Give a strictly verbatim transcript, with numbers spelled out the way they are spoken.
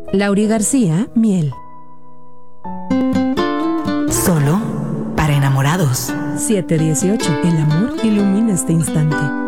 Lauri García, Miel. Solo para enamorados. siete dieciocho. El amor ilumina este instante.